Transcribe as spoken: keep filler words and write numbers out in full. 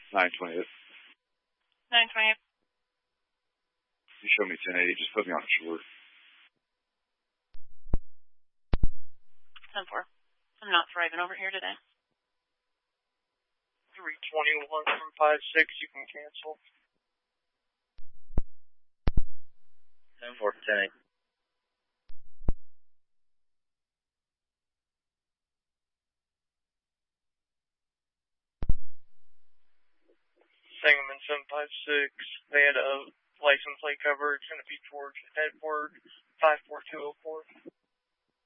nine twenty-eight. nine twenty-eight. You show me ten eighty, just put me on short. ten four. I'm not thriving over here today. three twenty-one from five six, you can cancel. ten four, ten eight. Sangamon seven five six, they had a license plate cover. It's going to be towards Edward five four two oh four.